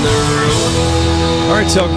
All right, so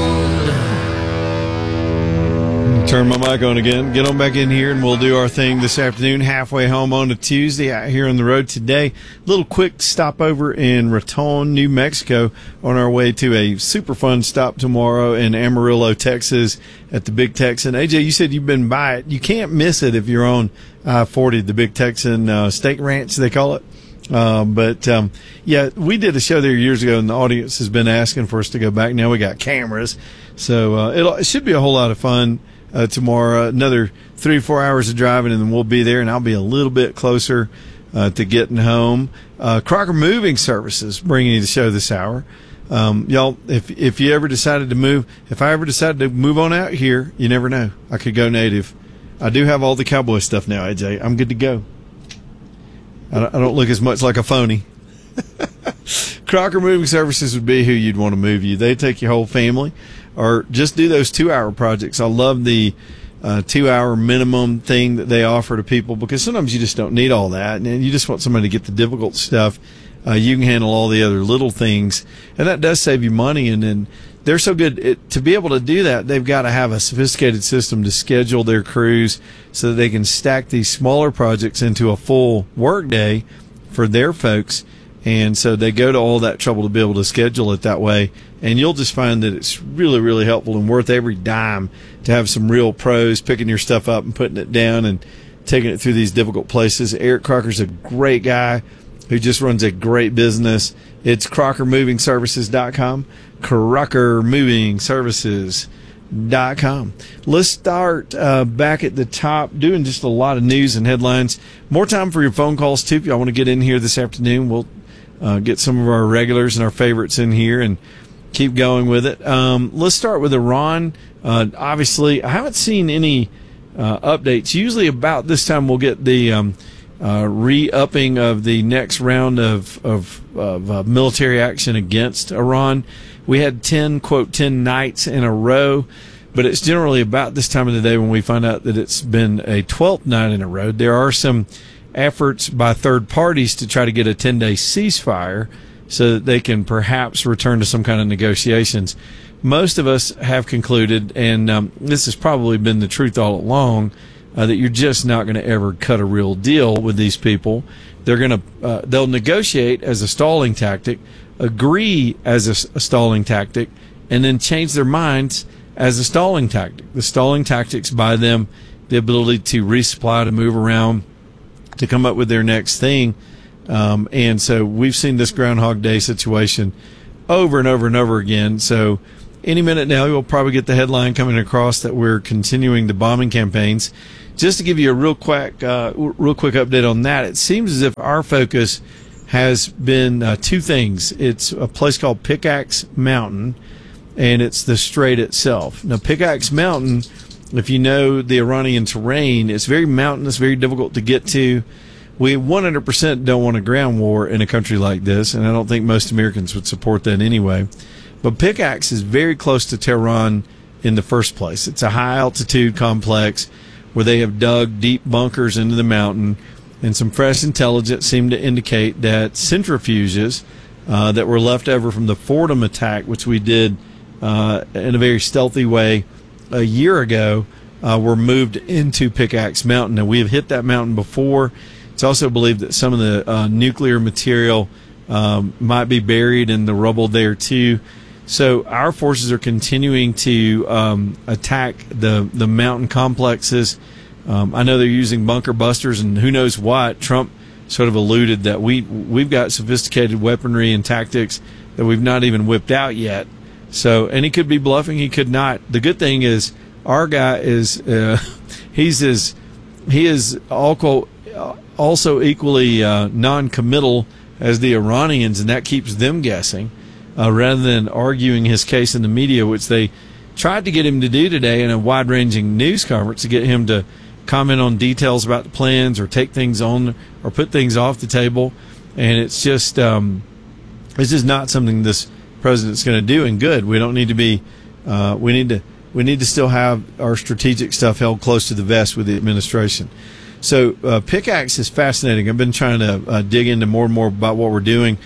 turn my mic on again. Get on back in here, and we'll do our thing this afternoon, halfway home on a Tuesday out here on the road today. Little quick stopover in Raton, New Mexico, on our way to a super fun stop tomorrow in Amarillo, Texas, at the Big Texan. AJ, you said you've been by it. You can't miss it if you're on I-40, the Big Texan Steak Ranch, they call it. Yeah, we did a show there years ago, and the audience has been asking for us to go back. Now we got cameras, so it should be a whole lot of fun tomorrow. Another 3 or 4 hours of driving, and then we'll be there, and I'll be a little bit closer to getting home. Crocker Moving Services bringing you the show this hour. Y'all, if you ever decided to move, if I ever decided to move on out here, you never know. I could go native. I do have all the cowboy stuff now, AJ. I'm good to go. I don't look as much like a phony. Crocker Moving Services would be who you'd want to move you. They take your whole family, or just do those 2-hour projects. I love the 2-hour minimum thing that they offer to people, because sometimes you just don't need all that, and you just want somebody to get the difficult stuff. You can handle all the other little things, and that does save you money. And then they're so good to be able to do that. They've got to have a sophisticated system to schedule their crews so that they can stack these smaller projects into a full work day for their folks. And so they go to all that trouble to be able to schedule it that way. And you'll just find that it's really, really helpful and worth every dime to have some real pros picking your stuff up and putting it down and taking it through these difficult places. Eric Crocker's a great guy who just runs a great business. It's CrockerMovingServices.com, CrockerMovingServices.com. Let's start back at the top, doing just a lot of news and headlines. More time for your phone calls, too, if y'all want to get in here this afternoon. We'll get some of our regulars and our favorites in here and keep going with it. Let's start with Iran. Obviously, I haven't seen any updates. Usually about this time we'll get the re-upping of the next round of military action against Iran. We had 10 nights in a row, but it's generally about this time of the day when we find out that it's been a 12th night in a row. There are some efforts by third parties to try to get a 10-day ceasefire so that they can perhaps return to some kind of negotiations. Most of us have concluded, and this has probably been the truth all along, that you're just not going to ever cut a real deal with these people. They'll negotiate as a stalling tactic, agree as a stalling tactic, and then change their minds as a stalling tactic. The stalling tactics buy them the ability to resupply, to move around, to come up with their next thing. And so we've seen this Groundhog Day situation over and over and over again. So any minute now, you'll probably get the headline coming across that we're continuing the bombing campaigns. Just to give you a real quick update on that, it seems as if our focus has been two things. It's a place called Pickaxe Mountain, and it's the strait itself. Now, Pickaxe Mountain, if you know the Iranian terrain, it's very mountainous, very difficult to get to. We 100% don't want a ground war in a country like this, and I don't think most Americans would support that anyway. But Pickaxe is very close to Tehran in the first place. It's a high-altitude complex where they have dug deep bunkers into the mountain, and some fresh intelligence seemed to indicate that centrifuges that were left over from the Fordham attack, which we did in a very stealthy way a year ago, were moved into Pickaxe Mountain. Now, we have hit that mountain before. It's also believed that some of the nuclear material might be buried in the rubble there, too. So our forces are continuing to attack the mountain complexes. I know they're using bunker busters and who knows what. Trump sort of alluded that we've got sophisticated weaponry and tactics that we've not even whipped out yet. So, and he could be bluffing, he could not. The good thing is our guy is he is also equally non-committal as the Iranians, and that keeps them guessing. Rather than arguing his case in the media, which they tried to get him to do today in a wide-ranging news conference, to get him to comment on details about the plans or take things on or put things off the table. And it's just not something this president's going to do. And good, we don't need to be. We need to still have our strategic stuff held close to the vest with the administration. So Pickaxe is fascinating. I've been trying to dig into more and more about what we're doing.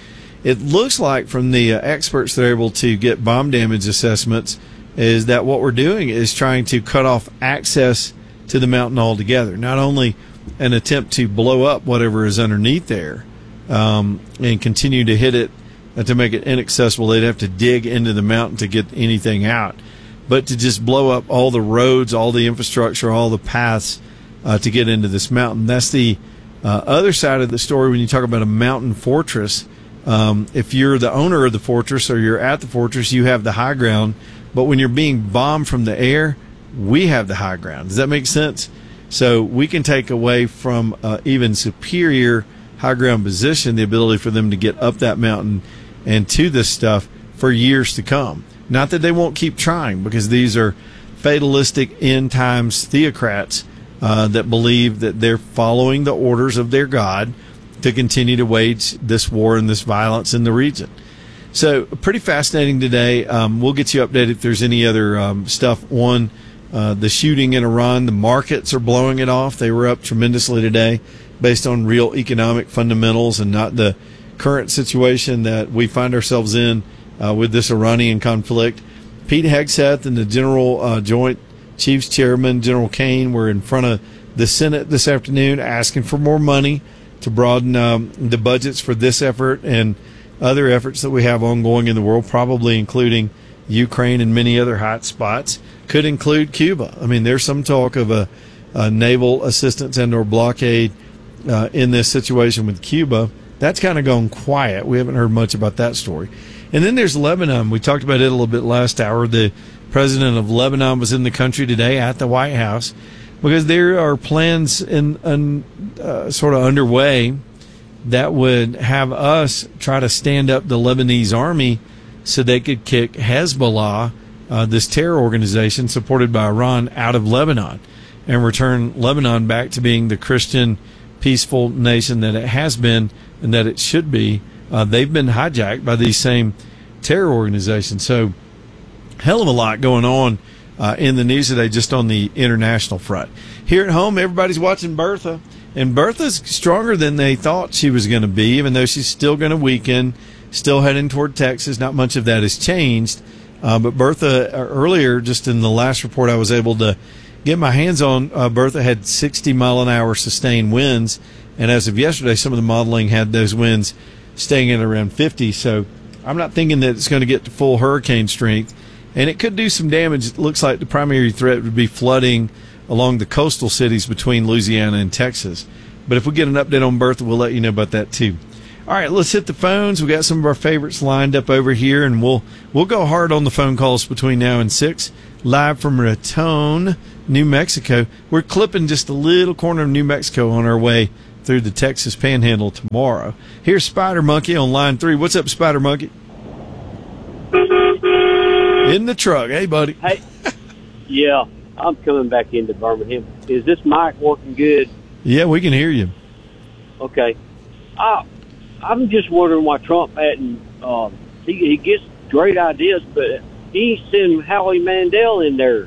it looks like from the experts that are able to get bomb damage assessments is that what we're doing is trying to cut off access to the mountain altogether. Not only an attempt to blow up whatever is underneath there and continue to hit it to make it inaccessible. They'd have to dig into the mountain to get anything out, but to just blow up all the roads, all the infrastructure, all the paths to get into this mountain. That's the other side of the story when you talk about a mountain fortress. If you're the owner of the fortress or you're at the fortress, you have the high ground. But when you're being bombed from the air, we have the high ground. Does that make sense? So we can take away from even superior high ground position the ability for them to get up that mountain and to this stuff for years to come. Not that they won't keep trying, because these are fatalistic end times theocrats that believe that they're following the orders of their God to continue to wage this war and this violence in the region. So pretty fascinating today. We'll get you updated if there's any other stuff on the shooting in Iran. The markets are blowing it off. They were up tremendously today based on real economic fundamentals and not the current situation that we find ourselves in with this Iranian conflict. Pete Hegseth and the General Joint Chiefs Chairman, General Kane, were in front of the Senate this afternoon asking for more money to broaden the budgets for this effort and other efforts that we have ongoing in the world, probably including Ukraine and many other hot spots. Could include Cuba. I mean, there's some talk of a naval assistance and or blockade in this situation with Cuba. That's kind of gone quiet. We haven't heard much about that story. And then there's Lebanon. We talked about it a little bit last hour. The president of Lebanon was in the country today at the White House because there are plans sort of underway that would have us try to stand up the Lebanese army so they could kick Hezbollah, this terror organization supported by Iran, out of Lebanon and return Lebanon back to being the Christian, peaceful nation that it has been and that it should be. They've been hijacked by these same terror organizations. So hell of a lot going on in the news today just on the international front. Here at home, everybody's watching Bertha. And Bertha's stronger than they thought she was going to be, even though she's still going to weaken, still heading toward Texas. Not much of that has changed. But Bertha, earlier, just in the last report I was able to get my hands on, Bertha had 60-mile-an-hour sustained winds. And as of yesterday, some of the modeling had those winds staying at around 50. So I'm not thinking that it's going to get to full hurricane strength. And it could do some damage. It looks like the primary threat would be flooding along the coastal cities between Louisiana and Texas. But if we get an update on Bertha, we'll let you know about that too. All right, let's hit the phones. We got some of our favorites lined up over here, and we'll go hard on the phone calls between now and 6. Live from Raton, New Mexico. We're clipping just a little corner of New Mexico on our way through the Texas Panhandle tomorrow. Here's Spider Monkey on line 3. What's up, Spider Monkey? In the truck. Hey, buddy. Hey. Yeah. I'm coming back into Birmingham. Is this mic working good? Yeah, we can hear you. Okay. I'm just wondering why Trump hadn't. He gets great ideas, but he ain't sending Howie Mandel in there.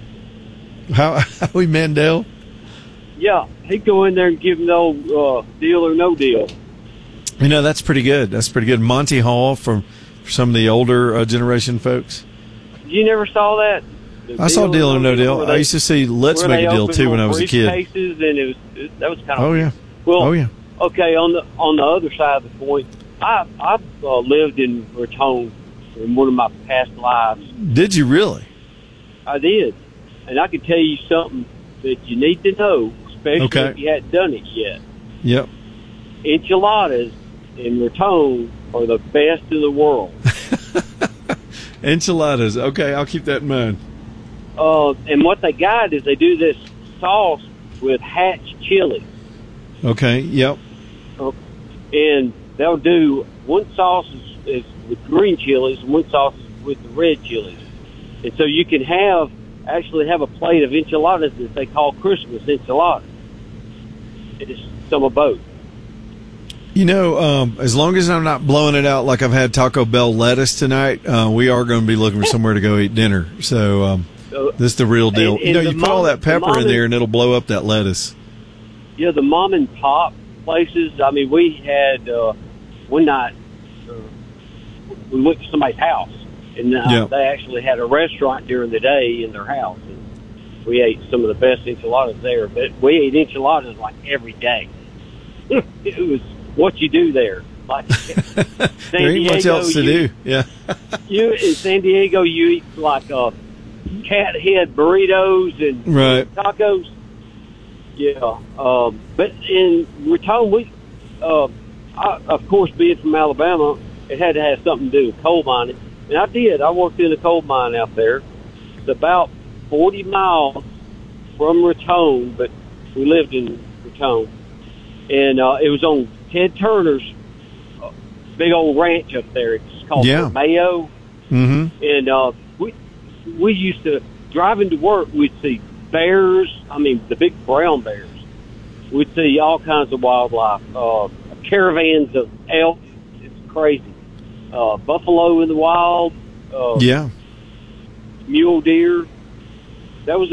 Howie Mandel? Yeah, he'd go in there and give him the old deal or no deal. You know, that's pretty good. That's pretty good. Monty Hall for some of the older generation folks. You never saw that? I saw Deal or No Deal. I used to see Let's Make a Deal too when I was a kid. And that was kind of. Oh yeah. Well, oh yeah. Okay, on the other side of the point, I've lived in Raton in one of my past lives. Did you really? I did, and I can tell you something that you need to know, especially if you hadn't done it yet. Yep. Enchiladas in Raton are the best in the world. Enchiladas. Okay, I'll keep that in mind. And what they got is they do this sauce with Hatch chili. Okay, yep. And they'll do one sauce is with green chilies and one sauce is with the red chilies. And so you can actually have a plate of enchiladas that they call Christmas enchiladas. It's some of both. You know, as long as I'm not blowing it out like I've had Taco Bell lettuce tonight, we are going to be looking for somewhere to go eat dinner. So this is the real deal. And you know, you put all that pepper in there and it'll blow up that lettuce. Yeah, the mom and pop places. I mean, we had one night we went to somebody's house, and they actually had a restaurant during the day in their house. And we ate some of the best enchiladas there, but we ate enchiladas like every day. It was what you do there. Like there ain't much else to do. Yeah. In San Diego, you eat like cat head burritos and tacos. Yeah. But in Raton, of course, being from Alabama, it had to have something to do with coal mining. And I did. I worked in a coal mine out there. It's about 40 miles from Raton, but we lived in Raton. And it was on Ted Turner's big old ranch up there. It's called Mayo. Mm-hmm. And we used to, driving to work, we'd see bears. I mean, the big brown bears. We'd see all kinds of wildlife. Caravans of elk. It's crazy. Buffalo in the wild. Mule deer. That was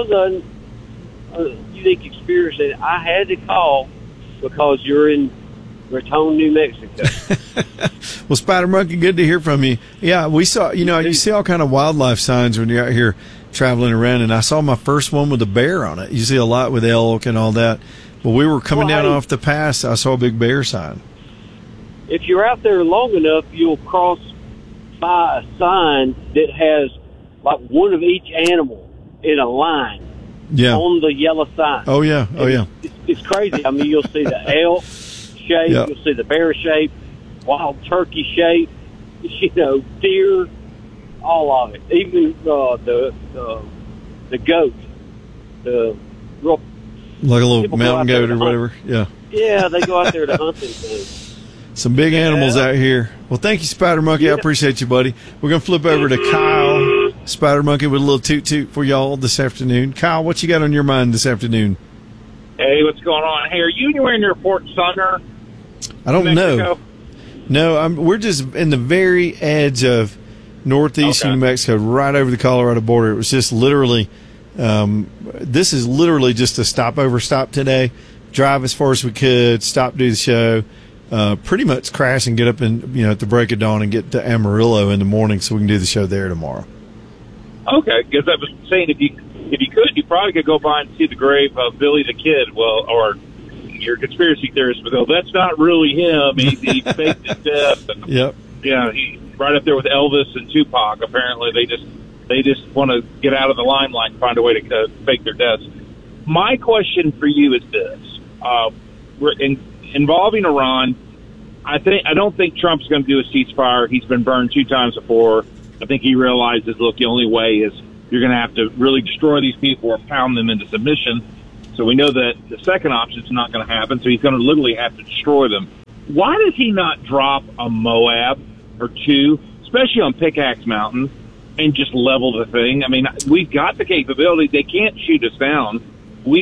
a unique experience that I had to call because you're in Raton, New Mexico. Well, Spider Monkey, good to hear from you. Yeah, we saw, you see all kind of wildlife signs when you're out here traveling around, and I saw my first one with a bear on it. You see a lot with elk and all that. But we were coming down off the pass, I saw a big bear sign. If you're out there long enough, you'll cross by a sign that has like one of each animal in a line on the yellow sign. Oh, yeah. It's crazy. I mean, you'll see the elk shape, you'll see the bear shape, wild turkey shape, deer, all of it. Even the goat, the real like a little mountain goat or whatever. Yeah, they go out there to hunt them things. Some big animals out here. Well, thank you, Spider Monkey. I appreciate you, buddy. We're going to flip over to Kyle, Spider Monkey, with a little toot-toot for y'all this afternoon. Kyle, what you got on your mind this afternoon? Hey, what's going on? Hey, are you anywhere near Fort Sumner? I don't know. No, we're just in the very edge of northeast New Mexico, right over the Colorado border. It was just literally, this is literally just a stopover stop today. Drive as far as we could, stop, do the show, pretty much crash and get up and at the break of dawn and get to Amarillo in the morning so we can do the show there tomorrow. Okay, because I was saying if you could, you probably could go by and see the grave of Billy the Kid. Well, or your conspiracy theorist, but that's not really him. He faked his death. And, yep. Yeah, he's right up there with Elvis and Tupac. Apparently, they just want to get out of the limelight and find a way to fake their deaths. My question for you is this: we're involving Iran. I don't think Trump's going to do a ceasefire. He's been burned 2 times before. I think he realizes, look, the only way is you're going to have to really destroy these people or pound them into submission. So we know that the second option is not going to happen. So he's going to literally have to destroy them. Why does he not drop a Moab or 2, especially on Pickaxe Mountain, and just level the thing? I mean, we've got the capability. They can't shoot us down. Do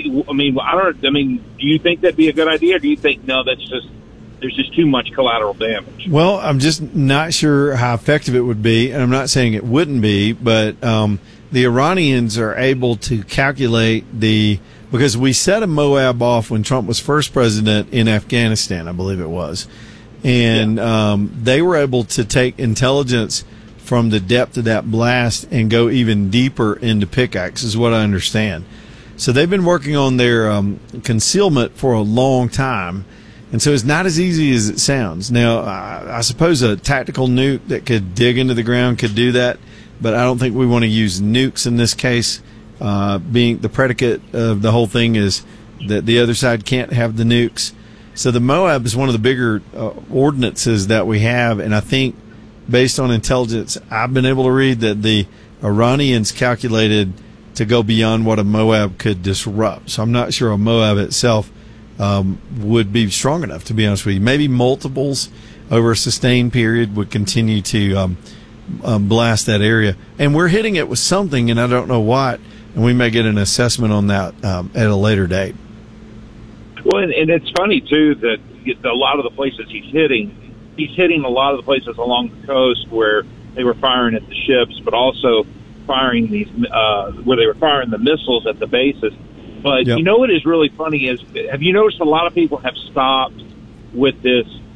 you think that'd be a good idea, or do you think no? There's just too much collateral damage. Well, I'm just not sure how effective it would be, and I'm not saying it wouldn't be, but the Iranians are able to calculate because we set a Moab off when Trump was first president in Afghanistan, I believe it was, and they were able to take intelligence from the depth of that blast and go even deeper into Pickaxe, is what I understand. So they've been working on their concealment for a long time. And so it's not as easy as it sounds. Now, I suppose a tactical nuke that could dig into the ground could do that, but I don't think we want to use nukes in this case. Being the predicate of the whole thing is that the other side can't have the nukes. So the Moab is one of the bigger ordinances that we have, and I think based on intelligence, I've been able to read that the Iranians calculated to go beyond what a Moab could disrupt. So I'm not sure a Moab itself would be strong enough, to be honest with you. Maybe multiples over a sustained period would continue to blast that area. And we're hitting it with something, and I don't know what, and we may get an assessment on that at a later date. Well, and it's funny, too, that a lot of the places he's hitting a lot of the places along the coast where they were firing at the ships, but also firing these where they were firing the missiles at the bases. But You know what is really funny is, have you noticed a lot of people have stopped with this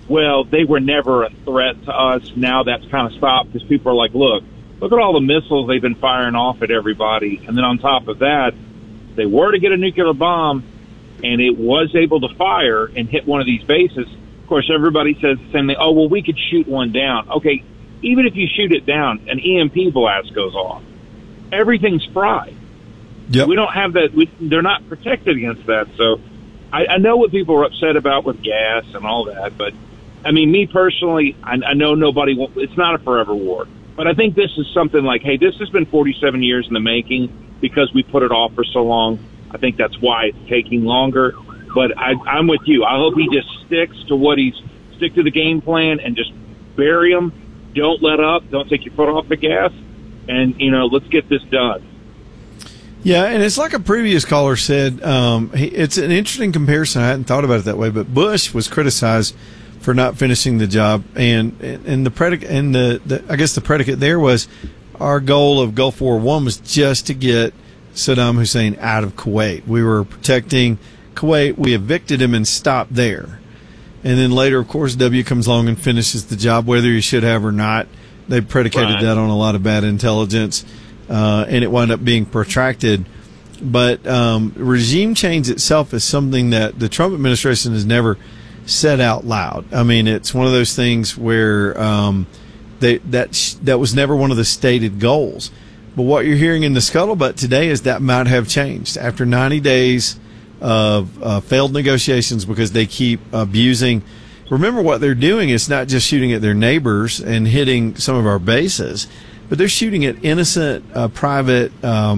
well, they were never a threat to us. Now that's kind of stopped because people are like, look at all the missiles they've been firing off at everybody. And then on top of that, they were to get a nuclear bomb and it was able to fire and hit one of these bases. Of course, everybody says the same thing. Oh, well, we could shoot one down. Okay, even if you shoot it down, an EMP blast goes off. Everything's fried. Yep. We don't have that. They're not protected against that. So I know what people are upset about with gas and all that. But, I mean, me personally, I know nobody wants, it's not a forever war. But I think this is something like, hey, this has been 47 years in the making because we put it off for so long. I think that's why it's taking longer. But I'm with you. I hope he just stick to the game plan and just bury him. Don't let up. Don't take your foot off the gas. And, let's get this done. Yeah, and it's like a previous caller said, it's an interesting comparison. I hadn't thought about it that way, but Bush was criticized for not finishing the job, and the predicate, and I guess the predicate there was our goal of Gulf War I was just to get Saddam Hussein out of Kuwait. We were protecting Kuwait. We evicted him and stopped there. And then later, of course, W comes along and finishes the job, whether he should have or not. They predicated that on a lot of bad intelligence, and it wound up being protracted. But regime change itself is something that the Trump administration has never said out loud. I mean, it's one of those things where that was never one of the stated goals. But what you're hearing in the scuttlebutt today is that might have changed after 90 days of failed negotiations because they keep abusing. Remember, what they're doing is not just shooting at their neighbors and hitting some of our bases, but they're shooting at innocent private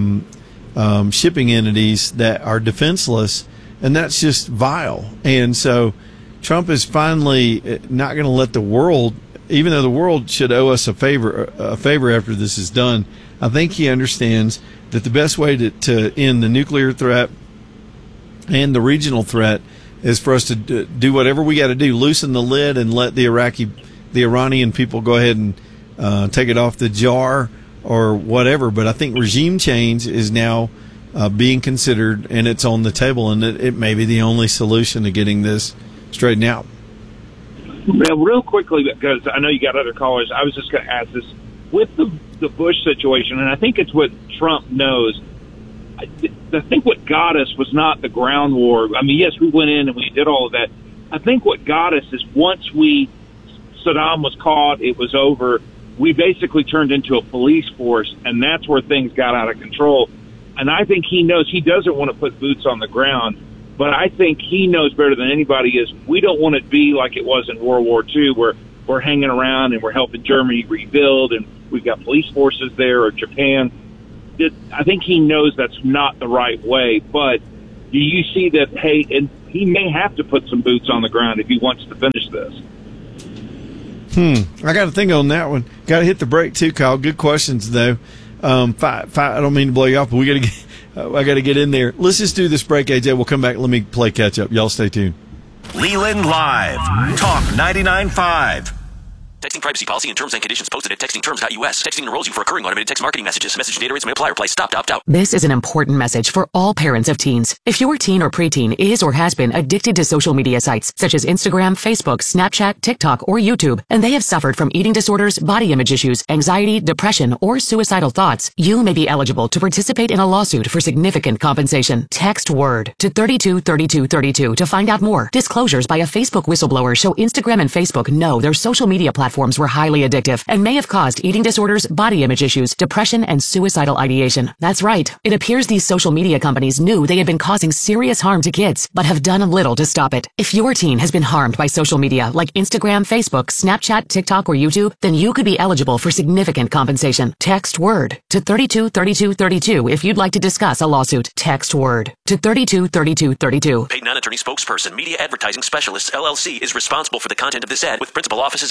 shipping entities that are defenseless, and that's just vile. And so Trump is finally not going to let the world, even though the world should owe us a favor after this is done. I think he understands that the best way to end the nuclear threat and the regional threat is for us to do whatever we got to do, loosen the lid and let the Iranian people go ahead and take it off the jar or whatever. But I think regime change is now being considered, and it's on the table, and it may be the only solution to getting this straightened out. Well, real quickly, because I know you got other callers, I was just going to ask this. With the Bush situation, and I think it's what Trump knows, I think what got us was not the ground war. I mean, yes, we went in and we did all of that. I think what got us is once Saddam was caught, it was over. We basically turned into a police force, and that's where things got out of control. And I think he knows he doesn't want to put boots on the ground, but I think he knows better than anybody is we don't want it to be like it was in World War II, where we're hanging around and we're helping Germany rebuild and we've got police forces there, or Japan. I think he knows that's not the right way, but do you see that, hey, and he may have to put some boots on the ground if he wants to finish this? I got to think on that one. Got to hit the break too, Kyle. Good questions though. I don't mean to blow you off, but we got to I got to get in there. Let's just do this break, AJ. We'll come back. Let me play catch up. Y'all stay tuned. Leland Live. Talk 99.5. Texting privacy policy and terms and conditions posted at textingterms.us. Texting enrolls you for recurring automated text marketing messages. Message data rates may apply. Reply stop, opt out. This is an important message for all parents of teens. If your teen or preteen is or has been addicted to social media sites such as Instagram, Facebook, Snapchat, TikTok, or YouTube, and they have suffered from eating disorders, body image issues, anxiety, depression, or suicidal thoughts, you may be eligible to participate in a lawsuit for significant compensation. Text WORD to 323232 to find out more. Disclosures by a Facebook whistleblower show Instagram and Facebook know their social media platforms were highly addictive and may have caused eating disorders, body image issues, depression, and suicidal ideation. That's right. It appears these social media companies knew they had been causing serious harm to kids, but have done little to stop it. If your teen has been harmed by social media like Instagram, Facebook, Snapchat, TikTok, or YouTube, then you could be eligible for significant compensation. Text WORD to 323232 if you'd like to discuss a lawsuit. Text WORD to 323232. Paid non-attorney spokesperson, Media Advertising Specialists, LLC, is responsible for the content of this ad with principal offices in Chicago, Illinois.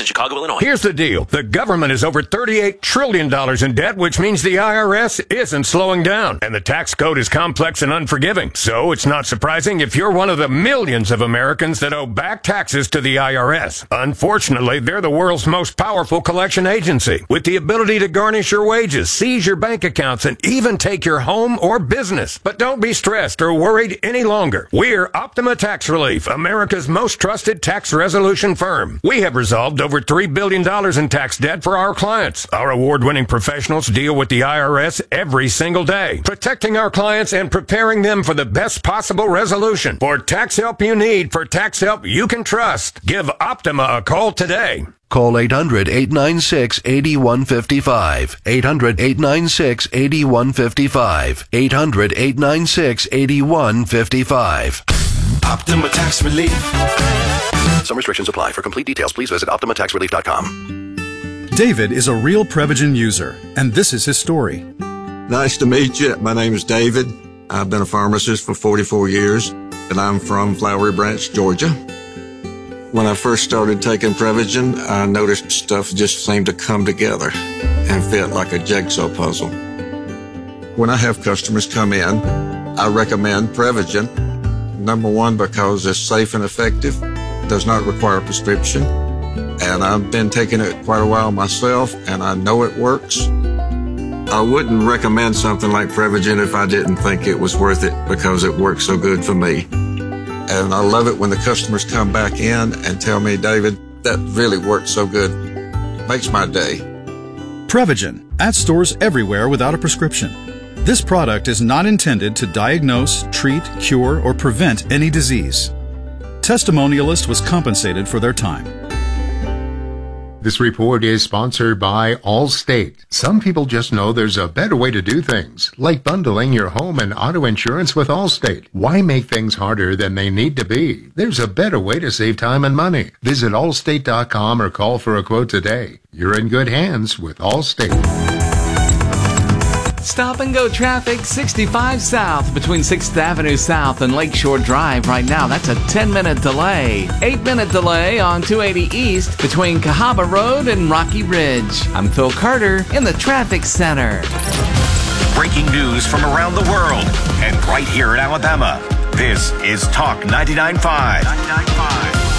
Illinois. Here's the deal. The government is over $38 trillion in debt, which means the IRS isn't slowing down. And the tax code is complex and unforgiving. So it's not surprising if you're one of the millions of Americans that owe back taxes to the IRS. Unfortunately, they're the world's most powerful collection agency, with the ability to garnish your wages, seize your bank accounts, and even take your home or business. But don't be stressed or worried any longer. We're Optima Tax Relief, America's most trusted tax resolution firm. We have resolved over $3 billion in tax debt for our clients. Our award-winning professionals deal with the IRS every single day, protecting our clients and preparing them for the best possible resolution. For tax help you need, for tax help you can trust, give Optima a call today. Call 800-896-8155. 800-896-8155. 800-896-8155. Optima Tax Relief. Some restrictions apply. For complete details, please visit OptimaTaxRelief.com. David is a real Prevagen user, and this is his story. Nice to meet you. My name is David. I've been a pharmacist for 44 years, and I'm from Flowery Branch, Georgia. When I first started taking Prevagen, I noticed stuff just seemed to come together and fit like a jigsaw puzzle. When I have customers come in, I recommend Prevagen. Number one, because it's safe and effective, does not require a prescription, and I've been taking it quite a while myself, and I know it works. I wouldn't recommend something like Prevagen if I didn't think it was worth it because it works so good for me. And I love it when the customers come back in and tell me, David, that really worked so good. Makes my day. Prevagen, at stores everywhere without a prescription. This product is not intended to diagnose, treat, cure, or prevent any disease. Testimonialist was compensated for their time. This report is sponsored by Allstate. Some people just know there's a better way to do things, like bundling your home and auto insurance with Allstate. Why make things harder than they need to be? There's a better way to save time and money. Visit Allstate.com or call for a quote today. You're in good hands with Allstate. Stop and go traffic 65 south between 6th Avenue South and Lakeshore Drive right now. That's a 10-minute delay. 8-minute delay on 280 East between Cahaba Road and Rocky Ridge. I'm Phil Carter in the Traffic Center. Breaking news from around the world and right here in Alabama. This is Talk 99.5.